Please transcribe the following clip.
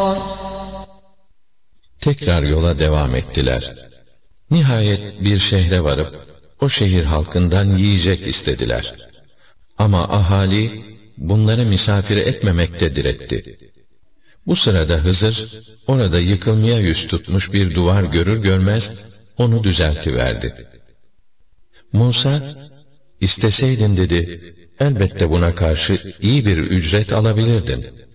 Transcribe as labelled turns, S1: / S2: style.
S1: Tekrar yola devam ettiler. Nihayet bir şehre varıp o şehir halkından yiyecek istediler. Ama ahali bunları misafir etmemekte diretti. Bu sırada Hızır orada yıkılmaya yüz tutmuş bir duvar görür görmez onu düzeltiverdi. Musa, "İsteseydin," dedi, "elbette buna karşı iyi bir ücret alabilirdin.